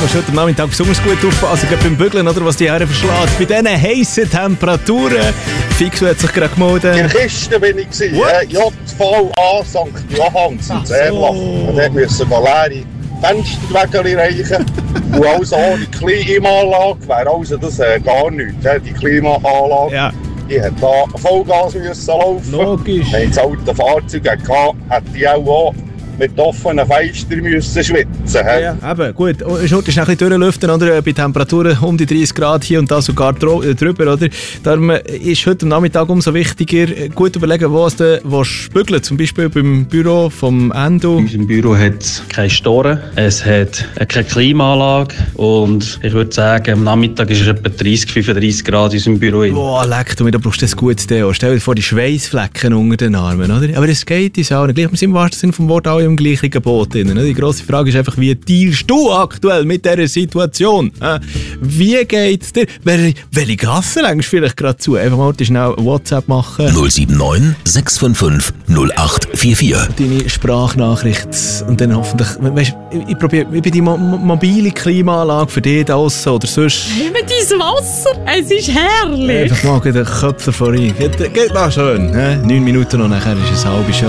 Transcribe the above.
musst heute am Nachmittag besonders gut aufpassen, gerade beim Bügeln, oder, was die Haare verschlägt. Bei diesen heissen Temperaturen. Fixo hat sich gerade gemeldet. In der Kiste bin ich gewesen. JVA St. Johanns in Zerlach. Und dort müssen wir leere Fensterwägel reichen. Und also ohne Klimaanlage wäre also das gar nichts. Die Klimaanlage. Ja. Die hat da Vollgas müssen laufen. Logisch. Wenn ich das alte Fahrzeug hatte, hätte ich auch mit offenen Fenstern müssen schwitzen. Ja, eben, gut. Schon ist ein bisschen durchlüften, oder? Bei Temperaturen um die 30 Grad hier und da sogar drüber, oder? Darum ist heute am Nachmittag umso wichtiger, gut überlegen, wo du bügeln. Zum Beispiel beim Büro vom Endo. In unserem Büro hat es keine Storen, es hat keine Klimaanlage und ich würde sagen, am Nachmittag ist es etwa 30, 35 Grad in unserem Büro. Boah, leck, da brauchst du das gutes Deo. Stell dir vor, die Schweißflecken unter den Armen, oder? Aber es geht uns auch nicht. Wir sind im wahrsten Sinne vom Wort alle im gleichen Boot drin. Die grosse Frage ist einfach, wie dealst du aktuell mit dieser Situation? Wie geht's dir? Welche Gasse längst vielleicht gerade zu? Einfach mal schnell WhatsApp machen. 079 655 0844. Deine Sprachnachricht. Und dann hoffentlich, weißt, ich probiere über die mobile Klimaanlage für dich da draussen oder sonst. Mit diesem Wasser, es ist herrlich. Einfach mal den Köpfer voran. Geht mal schön. 9 Minuten noch, nachher ist es halb.